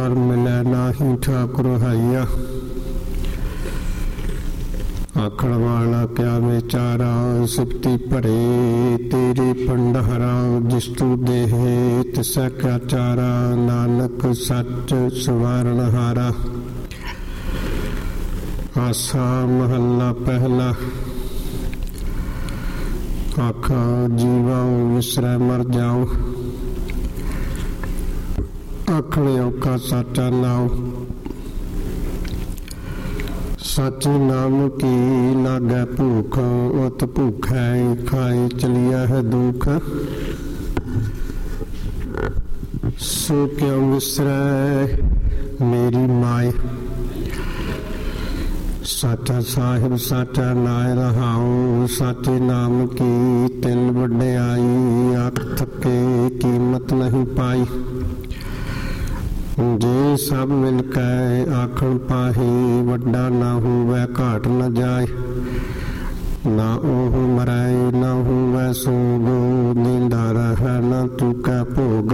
मिलै नाही ठाकुर हाइया। आखण वाला क्या बेचारा सिफती भरे तेरे भंडारा। जिस तू देहे तिसै क्या चारा नानक सच सवारण हारा। आसा महला पहला आखा जीवाओ विसरै मर जाओ। आखने का साचा नाम सच नाम की लागै भूख। उत भूखै खाए चलिया है दुख। सो क्यों विसरै मेरी माए। साचा साहिब साचा नाय रहाओ। साचे नाम की तिल वड्याई। आख थके कीमत नहीं पाई। जे सब मिल कै आखण पाही वड्डा ना होवै घाट न जाए। ना ओह मरै ना होवै सोग। दींदा रहै ना चुकै भोग।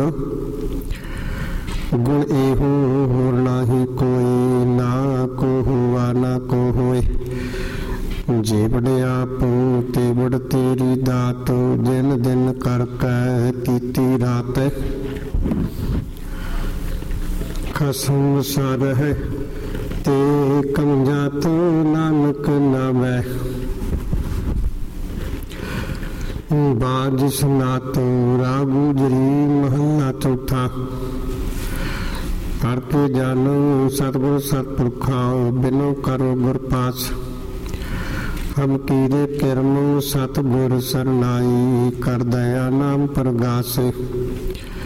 गुण एहो होर नाही कोई ना को हुआ ना को होए। जे वड्या ते वड तेरी दात। दिन दिन करकै कीती रात। खसम सार है ते कमजात नानक नावै। बाज सनात राग गुजरी महला चौथा। हर के जानो सतगुर सतपुरखा बिनो करो गुर पास। हम कीरे किरम सतगुर सरनाई कर दया नाम प्रगास।